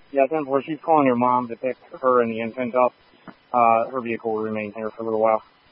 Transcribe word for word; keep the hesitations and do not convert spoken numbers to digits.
Yeah, ten four. She's calling your mom to pick her and the infant up. Uh, her vehicle will remain here for a little while.